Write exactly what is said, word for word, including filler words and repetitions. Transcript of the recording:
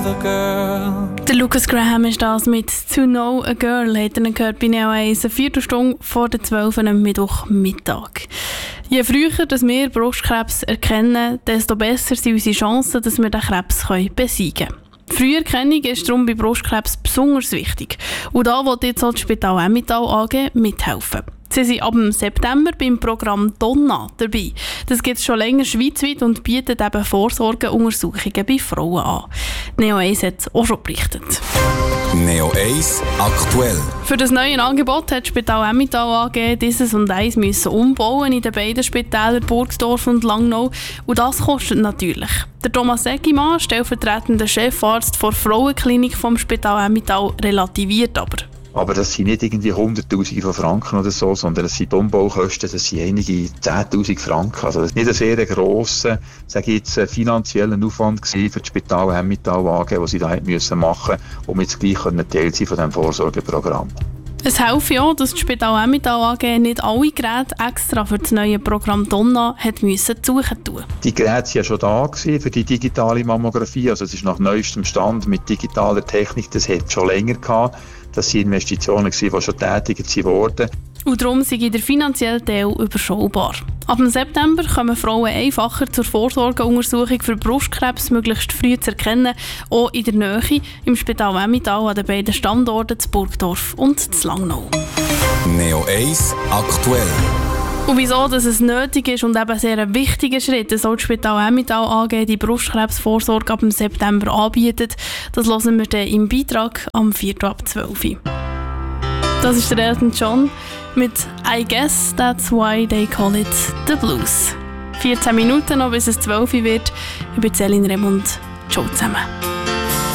another girl. Der Lucas Graham ist das mit «To Know a Girl», hat er gehört bei Neo eins, eine Viertelstunde vor der zwölf am Mittwochmittag. Je früher dass wir Brustkrebs erkennen, desto besser sind unsere Chancen, dass wir den Krebs besiegen können. Früherkennung ist darum bei Brustkrebs besonders wichtig. Und da will jetzt auch das Spital Emmental A G mithelfen. Sie sind ab dem September beim Programm Donna dabei. Das gibt es schon länger schweizweit und bietet eben Vorsorgeuntersuchungen bei Frauen an. Neo eins hat es auch schon berichtet. Neo eins aktuell. Für das neue Angebot hat das Spital Emmental A G dieses und eins müssen umbauen in den beiden Spitälern Burgsdorf und Langnau. Und das kostet natürlich. Der Thomas Eggimann, stellvertretender Chefarzt der Frauenklinik vom Spital Emmental, relativiert aber. Aber das sind nicht irgendwie Hunderttausende von Franken oder so, sondern das sind Umbaukosten, das sind einige Zehntausend Franken. Also das ist nicht ein sehr grosser, sage ich jetzt, finanzieller Aufwand gewesen für das Spital Emmental A G, den sie da machen mussten, um jetzt gleich Teil sein von diesem Vorsorgeprogramm. Es helfe auch, dass das Spital Emmental A G nicht alle Geräte extra für das neue Programm Donna hat müssen suchen tun. Die Geräte waren ja schon da gewesen für die digitale Mammographie. Also es ist nach neuestem Stand mit digitaler Technik, das hat es schon länger gehabt. Das waren Investitionen, die schon tätigt wurden. Und darum sei der finanzielle Teil überschaubar. Ab dem September kommen Frauen einfacher zur Vorsorgeuntersuchung für Brustkrebs möglichst früh zu erkennen, auch in der Nähe im Spital Emmental an den beiden Standorten zu Burgdorf und zu Langnau. Neo eins aktuell. Und wieso dass es nötig ist und eben sehr ein wichtiger Schritt, dass auch das Spital Emmental A G die Brustkrebsvorsorge ab dem September anbietet, das hören wir dann im Beitrag am Viertel ab zwölf. Das ist der Elton John mit «I guess that's why they call it the blues». vierzehn Minuten noch bis es zwölf wird. Ich bin Céline Remund. Ciao zusammen.